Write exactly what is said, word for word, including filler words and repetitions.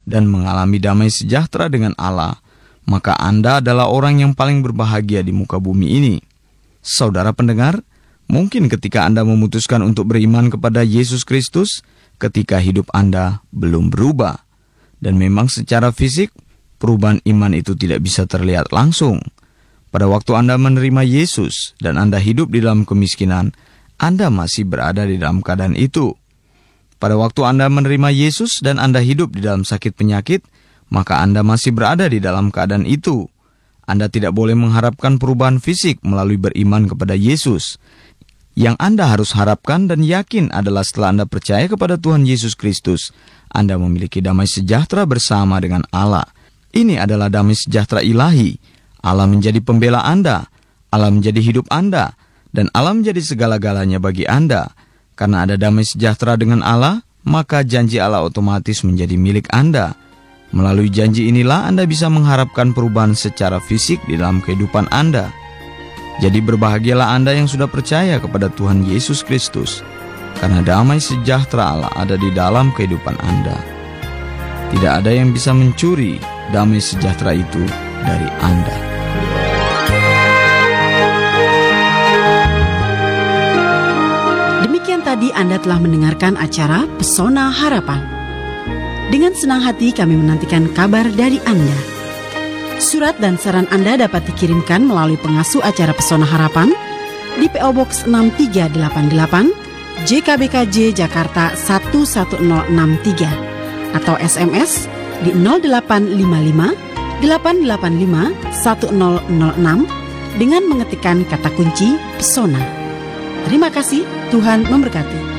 dan mengalami damai sejahtera dengan Allah, maka Anda adalah orang yang paling berbahagia di muka bumi ini. Saudara pendengar, mungkin ketika Anda memutuskan untuk beriman kepada Yesus Kristus, ketika hidup Anda belum berubah. Dan memang secara fisik, perubahan iman itu tidak bisa terlihat langsung. Pada waktu Anda menerima Yesus dan Anda hidup di dalam kemiskinan, Anda masih berada di dalam keadaan itu. Pada waktu Anda menerima Yesus dan Anda hidup di dalam sakit penyakit, maka Anda masih berada di dalam keadaan itu. Anda tidak boleh mengharapkan perubahan fisik melalui beriman kepada Yesus. Yang Anda harus harapkan dan yakin adalah setelah Anda percaya kepada Tuhan Yesus Kristus, Anda memiliki damai sejahtera bersama dengan Allah. Ini adalah damai sejahtera ilahi. Allah menjadi pembela Anda, Allah menjadi hidup Anda, dan Allah menjadi segala-galanya bagi Anda. Karena ada damai sejahtera dengan Allah, maka janji Allah otomatis menjadi milik Anda. Melalui janji inilah Anda bisa mengharapkan perubahan secara fisik di dalam kehidupan Anda. Jadi berbahagialah Anda yang sudah percaya kepada Tuhan Yesus Kristus, karena damai sejahtera Allah ada di dalam kehidupan Anda. Tidak ada yang bisa mencuri damai sejahtera itu dari Anda. Demikian tadi Anda telah mendengarkan acara Pesona Harapan. Dengan senang hati kami menantikan kabar dari Anda. Surat dan saran Anda dapat dikirimkan melalui pengasuh acara Pesona Harapan di P O Box enam tiga delapan delapan J K B K J Jakarta satu satu nol enam tiga atau S M S di nol delapan lima lima delapan delapan lima satu nol nol enam dengan mengetikkan kata kunci Pesona. Terima kasih, Tuhan memberkati.